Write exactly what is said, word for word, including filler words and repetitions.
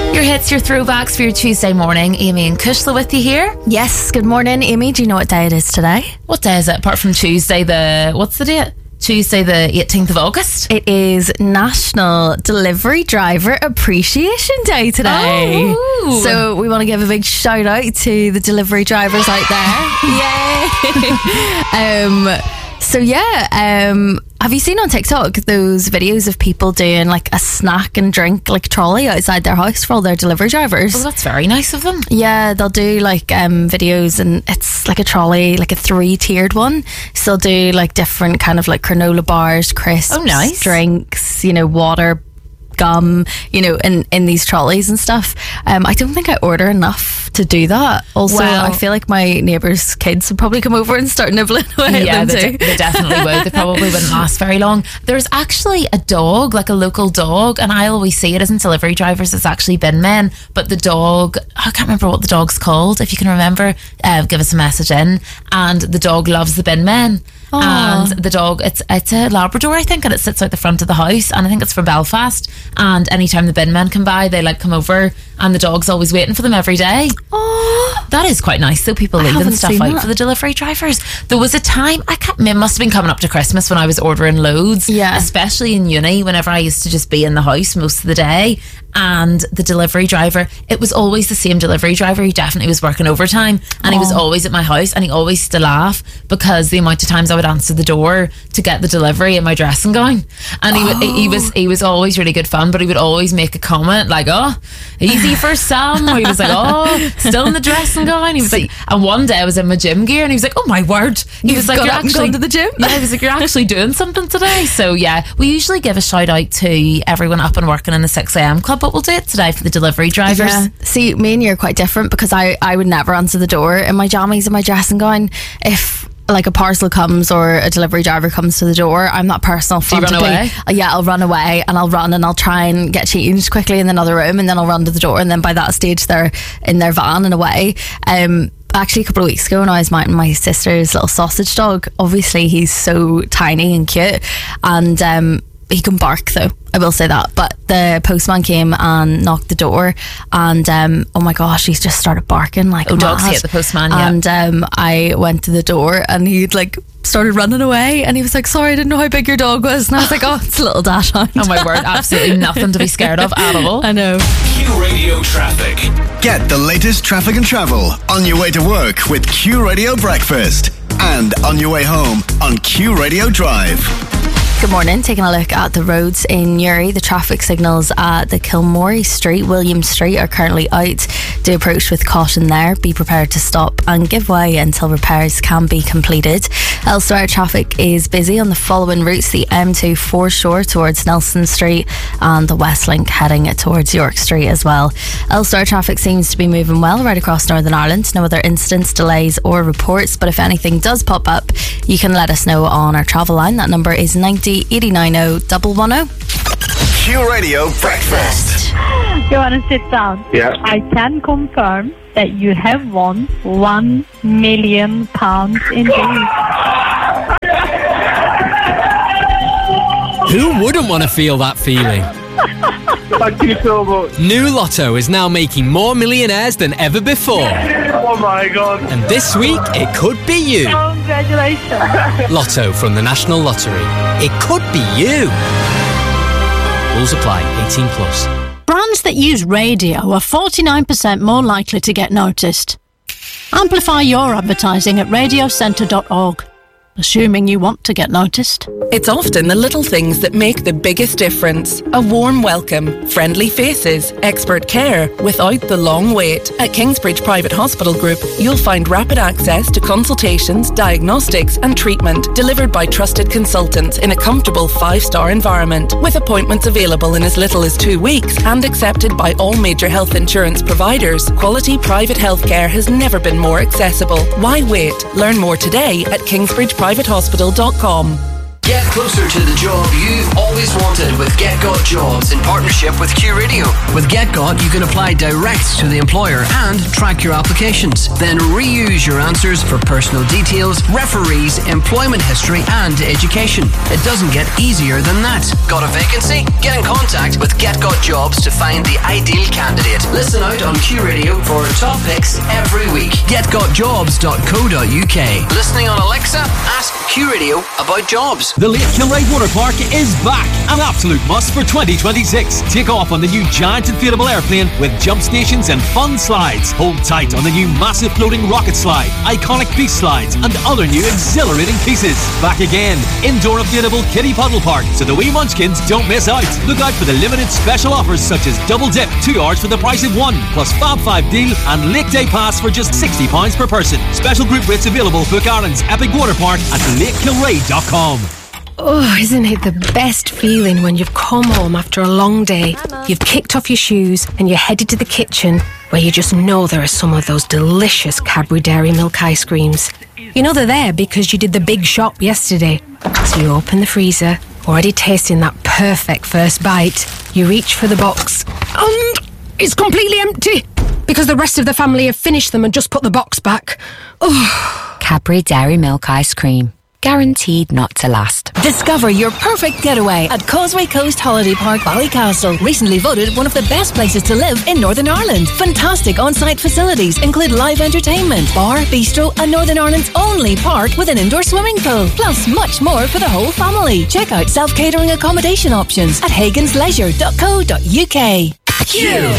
Your hits, your throwbacks for your Tuesday morning. Amy and Kushla with you here. Yes, good morning, Amy. Do you know what day it is today? What day is it, apart from Tuesday the... What's the date? Tuesday the eighteenth of August. It is National Delivery Driver Appreciation Day today. Oh. So we want to give a big shout out to the delivery drivers out there. Yay! um, so yeah, um, have you seen on TikTok those videos of people doing like a snack and drink like trolley outside their house for all their delivery drivers? Oh, that's very nice of them. Yeah, they'll do like um, videos, and it's like a trolley, like a three-tiered one. So they'll do like different kind of like granola bars, crisps, oh, nice. drinks, you know, water, gum, you know, in, in these trolleys and stuff. Um, I don't think I order enough to do that. Also, well, I feel like my neighbours' kids would probably come over and start nibbling away yeah, at them they, too. De- they definitely would. They probably wouldn't last very long. There's actually a dog, like a local dog, and I always see it isn't delivery drivers, it's actually bin men, but the dog, I can't remember what the dog's called. If you can remember, uh, give us a message in. And the dog loves the bin men. Aww. And the dog, it's it's a Labrador, I think, and it sits out the front of the house, and I think it's from Belfast. And anytime the bin men come by, they like come over, and the dog's always waiting for them every day. Oh, that is quite nice. So people leaving stuff out that. for the delivery drivers. There was a time, I can't, it must have been coming up to Christmas when I was ordering loads. Yeah. Especially in uni, whenever I used to just be in the house most of the day. And the delivery driver, it was always the same delivery driver. He definitely was working overtime, and Aww. He was always at my house, and he always used to laugh because the amount of times I would answer the door to get the delivery in my dressing gown. And he, oh. would, he was he was always really good fun, but he would always make a comment like, oh, easy for Sam. Or he was like, oh, still in the dressing gown. He was like, and one day I was in my gym gear, and he was like, oh my word. He You've was like, got you're up and actually gone to the gym. Yeah, he was like, you're actually doing something today. So yeah, we usually give a shout out to everyone up and working in the six a.m. club, but we'll do it today for the delivery drivers. Yeah. See, me and you are quite different, because I, I would never answer the door in my jammies and my dressing gown. If like a parcel comes or a delivery driver comes to the door, I'm that person. I'll Do you run away? Yeah, I'll run away, and I'll run and I'll try and get changed quickly in another room, and then I'll run to the door, and then by that stage they're in their van and away. Um, actually a couple of weeks ago when I was mounting my sister's little sausage dog, obviously he's so tiny and cute, and um, he can bark though, I will say that, but the postman came and knocked the door, and um, oh my gosh, he's just started barking like oh mad. Dogs hate the postman. Yeah. And um, I went to the door, and he'd like started running away, and he was like, sorry, I didn't know how big your dog was. And I was like, oh, it's a little dachshund. Oh my word, absolutely nothing to be scared of at all. I know. Q Radio Traffic. Get the latest traffic and travel on your way to work with Q Radio Breakfast, and on your way home on Q Radio Drive. Good morning. Taking a look at the roads in Newry. The traffic signals at the Kilmorey Street, William Street are currently out. Do approach with caution there. Be prepared to stop and give way until repairs can be completed. Elsewhere, traffic is busy on the following routes: the M two foreshore towards Nelson Street, and the Westlink heading towards York Street as well. Elsewhere, traffic seems to be moving well right across Northern Ireland. No other incidents, delays or reports, but if anything does pop up, you can let us know on our travel line. That number is ninety eighty-nine oh one one oh. Q Radio Breakfast. You want to sit down? Yeah. I can confirm that you have won one million pounds in days. Who wouldn't want to feel that feeling? Thank you so much. New Lotto is now making more millionaires than ever before. Oh my God. And this week, it could be you. Congratulations. Lotto from the National Lottery. It could be you. Rules apply. eighteen plus. Brands that use radio are forty-nine percent more likely to get noticed. Amplify your advertising at radio centre dot org. Assuming you want to get noticed. It's often the little things that make the biggest difference. A warm welcome, friendly faces, expert care without the long wait. At Kingsbridge Private Hospital Group, you'll find rapid access to consultations, diagnostics and treatment delivered by trusted consultants in a comfortable five-star environment, with appointments available in as little as two weeks and accepted by all major health insurance providers. Quality private healthcare has never been more accessible. Why wait? Learn more today at kingsbridge private hospital dot com. Get closer to the job you've always wanted with GetGot Jobs in partnership with Q Radio. With GetGot, you can apply direct to the employer and track your applications. Then reuse your answers for personal details, referees, employment history, and education. It doesn't get easier than that. Got a vacancy? Get in contact with GetGot Jobs to find the ideal candidate. Listen out on Q Radio for top picks every week. get got jobs dot co dot u k. Listening on Alexa? Ask Q Radio about jobs. The Lake Kilray Water Park is back. An absolute must for twenty twenty-six. Take off on the new giant inflatable airplane with jump stations and fun slides. Hold tight on the new massive floating rocket slide, iconic beach slides, and other new exhilarating pieces. Back again. Indoor inflatable kiddie puddle park, so the wee munchkins don't miss out. Look out for the limited special offers such as double dip, two hours for the price of one, plus Fab five deal and Lake Day Pass for just sixty pounds per person. Special group rates available. Book Ireland's Epic Water Park at lake kilray dot com. Oh, isn't it the best feeling when you've come home after a long day, you've kicked off your shoes and you're headed to the kitchen where you just know there are some of those delicious Cadbury Dairy Milk ice creams. You know they're there because you did the big shop yesterday. So you open the freezer, already tasting that perfect first bite. You reach for the box and it's completely empty because the rest of the family have finished them and just put the box back. Oh. Cadbury Dairy Milk ice cream. Guaranteed not to last. Discover your perfect getaway at Causeway Coast Holiday Park, Ballycastle. Recently voted one of the best places to live in Northern Ireland. Fantastic on-site facilities include live entertainment, bar, bistro, and Northern Ireland's only park with an indoor swimming pool. Plus much more for the whole family. Check out self-catering accommodation options at hagans leisure dot co dot u k. Q